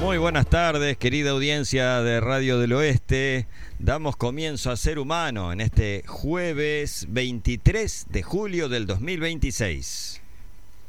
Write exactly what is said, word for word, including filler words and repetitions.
Muy buenas tardes, querida audiencia de Radio del Oeste. Damos comienzo a Ser Humano en este jueves veintitrés de julio del dos mil veintiséis.